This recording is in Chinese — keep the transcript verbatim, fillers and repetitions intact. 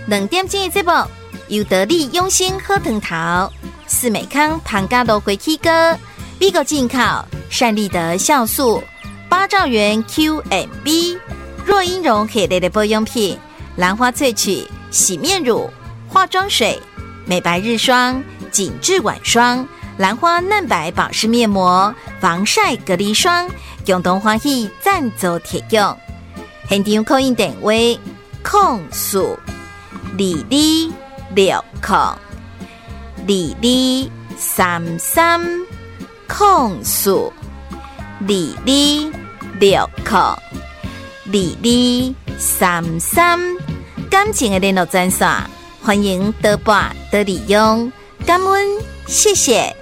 两点钟的节目，由得力用心喝藤桃、四美康庞家芦荟起哥、美国进口善利德酵素、八兆元 Q M B、若英绒系列的保养品、兰花萃取洗面乳、化妆水、美白日霜、紧致晚霜、兰花嫩白保湿面膜、防晒隔离霜，共同欢喜赞助提供。现场扣印电话：空数二二六空二二三三空数二二六空二二三三。感情的联络专线，欢迎多拨多利用，感恩，谢谢。